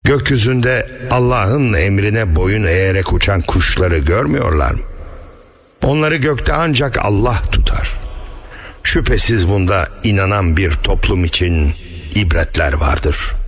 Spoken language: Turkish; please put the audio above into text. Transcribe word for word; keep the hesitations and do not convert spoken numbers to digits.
Gökyüzünde Allah'ın emrine boyun eğerek uçan kuşları görmüyorlar mı? Onları gökte ancak Allah tutar. Şüphesiz bunda inanan bir toplum için ibretler vardır.